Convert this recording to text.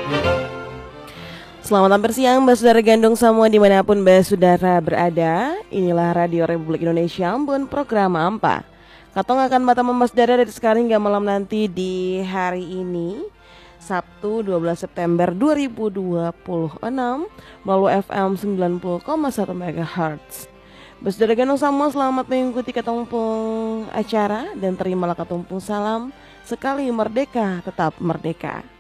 Selamat hampir siang Mbak Saudara Gandung semua dimanapun Mbak Saudara berada. Inilah Radio Republik Indonesia Ambon program Ampa. Katong akan mata Mbak Saudara dari sekarang hingga malam nanti di hari ini Sabtu 12 September 2026 melalui FM 90,1 MHz. Mbak Saudara Gandung semua selamat mengikuti ketumpung acara dan terimalah ketumpung salam. Sekali merdeka tetap merdeka.